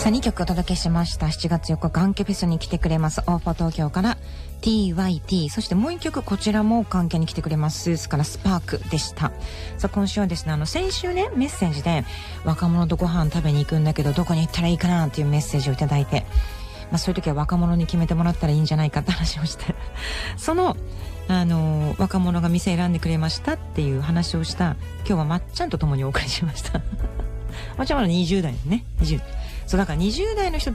さあ2曲お届けしました。7月4日ガンケフェスに来てくれますオーファ東京から TYT、 そしてもう1曲こちらも関係に来てくれますスースからスパークでした。さあ今週はですね、先週ねメッセージで若者とご飯食べに行くんだけどどこに行ったらいいかなっていうメッセージをいただいて、そういう時は若者に決めてもらったらいいんじゃないかって話をしてその若者が店選んでくれましたっていう話をした今日はまっちゃんと共にお送りしましたまっちゃんは20代ね、そうだから20代の人